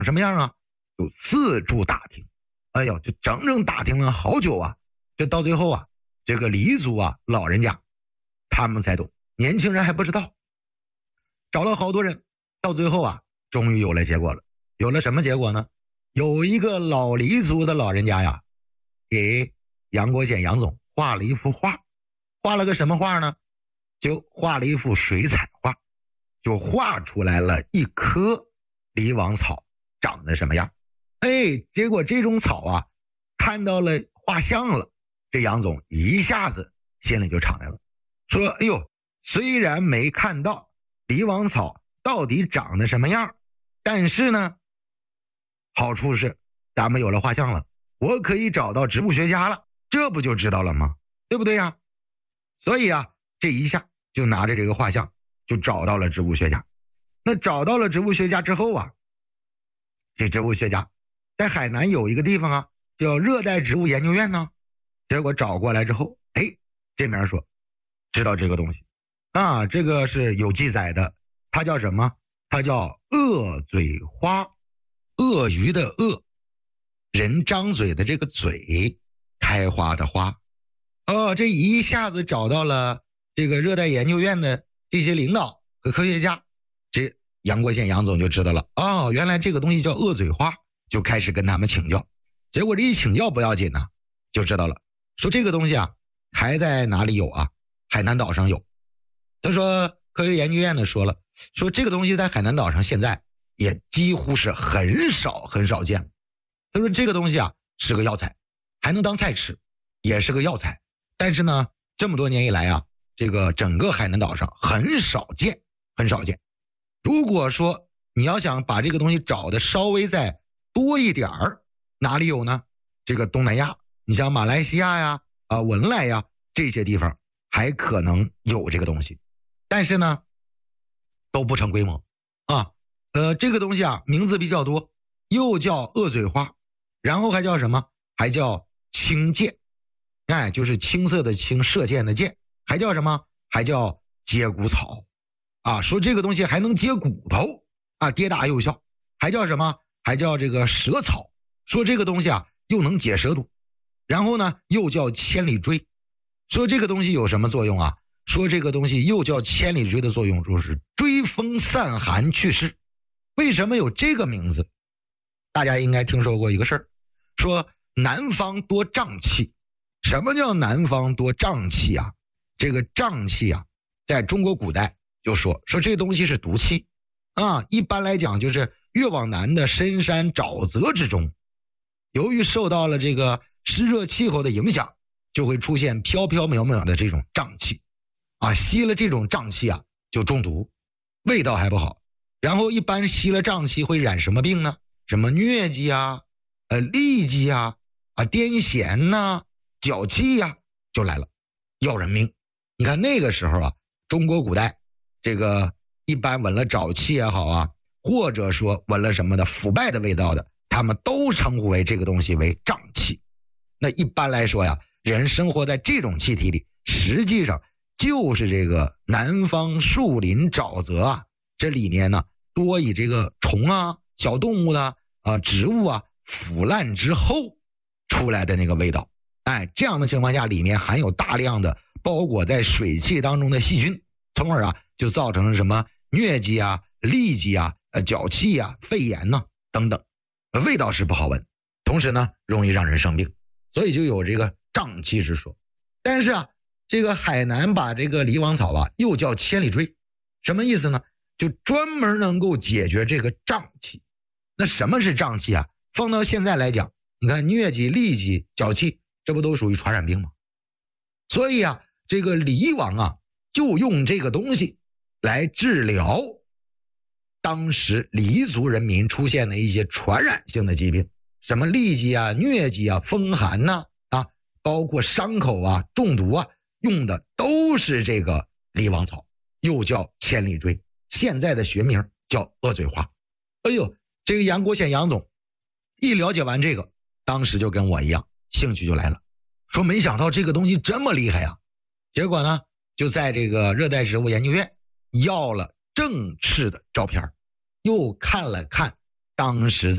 什么样啊？就四处打听。哎呦，这整整打听了好久啊。这到最后啊，这个黎族啊老人家他们才懂，年轻人还不知道。找了好多人，到最后啊，终于有了结果了。有了什么结果呢？有一个老黎族的老人家呀，给杨国显杨总画了一幅画。画了个什么画呢？就画了一幅水彩画，就画出来了一棵梨王草长得什么样。哎，结果这种草啊，看到了画像了，这杨总一下子心里就敞亮了，说哎呦，虽然没看到梨王草到底长得什么样，但是呢，好处是咱们有了画像了，我可以找到植物学家了，这不就知道了吗？对不对呀？所以啊，这一下就拿着这个画像就找到了植物学家。那找到了植物学家之后啊，这植物学家在海南有一个地方啊，叫热带植物研究院呢。结果找过来之后，哎，这面说知道这个东西啊，这个是有记载的，它叫什么？它叫鳄嘴花，鳄鱼的鳄，人张嘴的这个嘴，开花的花。哦，这一下子找到了这个热带研究院的这些领导和科学家，这杨国显杨总就知道了，哦，原来这个东西叫鳄嘴花，就开始跟他们请教。结果这一请教不要紧呢，就知道了，说这个东西啊还在哪里有啊？海南岛上有。他说科学研究院呢说了，说这个东西在海南岛上现在也几乎是很少见。他说这个东西啊是个药材，还能当菜吃，也是个药材。但是呢，这么多年以来啊，这个整个海南岛上很少见。如果说你要想把这个东西找的稍微再多一点儿，哪里有呢？这个东南亚，你像马来西亚呀、文莱呀这些地方还可能有这个东西，但是呢，都不成规模啊。这个东西啊，名字比较多，又叫鳄嘴花，然后还叫什么？还叫青箭。哎，就是青色的青，射箭的箭，还叫什么？还叫接骨草啊！说这个东西还能接骨头啊，跌打有效。还叫什么？还叫这个蛇草。说这个东西啊，又能解蛇毒。然后呢，又叫千里锥。说这个东西有什么作用啊？说这个东西又叫千里锥的作用，说是追风散寒祛湿。为什么有这个名字？大家应该听说过一个事儿，说南方多瘴气。什么叫南方多瘴气啊？这个瘴气啊，在中国古代就说这东西是毒气啊。一般来讲，就是越往南的深山沼泽之中，由于受到了这个湿热气候的影响，就会出现飘飘渺渺的这种瘴气啊。吸了这种瘴气啊，就中毒，味道还不好。然后一般吸了瘴气会染什么病呢？什么疟疾啊、痢疾啊、癫痫呐、脚气呀，就来了，要人命。你看那个时候啊，中国古代这个一般闻了沼气也好啊，或者说闻了什么的腐败的味道的，他们都称呼为这个东西为瘴气。那一般来说呀，人生活在这种气体里，实际上就是这个南方树林沼泽啊，这里面呢多以这个虫啊、小动物的植物啊腐烂之后出来的那个味道。哎，这样的情况下，里面含有大量的包裹在水汽当中的细菌，从而就造成了什么疟疾啊、痢疾啊、脚气啊、肺炎呐、等等，味道是不好闻，同时呢容易让人生病，所以就有这个瘴气之说。但是这个海南把这个梨王草又叫千里锥，什么意思呢？就专门能够解决这个瘴气。那什么是瘴气啊？放到现在来讲，你看疟疾、痢疾、脚气，这不都属于传染病吗？所以这个梨王就用这个东西来治疗当时黎族人民出现的一些传染性的疾病，什么痢疾啊、疟疾啊、风寒呐包括伤口中毒用的都是这个梨王草，又叫千里锥，现在的学名叫鳄嘴花。哎呦，这个杨国显杨总一了解完这个，当时就跟我一样，兴趣就来了，说没想到这个东西这么厉害啊。结果呢，就在这个热带植物研究院要了正式的照片，又看了看当时